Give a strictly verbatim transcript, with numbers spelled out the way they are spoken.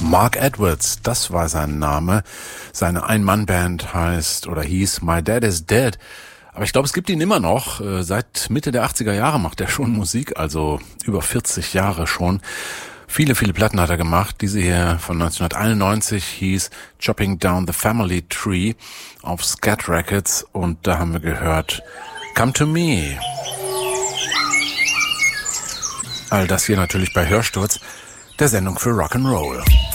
Mark Edwards, das war sein Name. Seine Ein-Mann-Band heißt oder hieß My Dad is Dead. Aber ich glaube, es gibt ihn immer noch. Seit Mitte der achtziger Jahre macht er schon Musik, also über vierzig Jahre schon. Viele, viele Platten hat er gemacht. Diese hier von neunzehnhunderteinundneunzig hieß Chopping Down the Family Tree auf Scat Records. Und da haben wir gehört Come to Me. All das hier natürlich bei Hörsturz, der Sendung für Rock'n'Roll.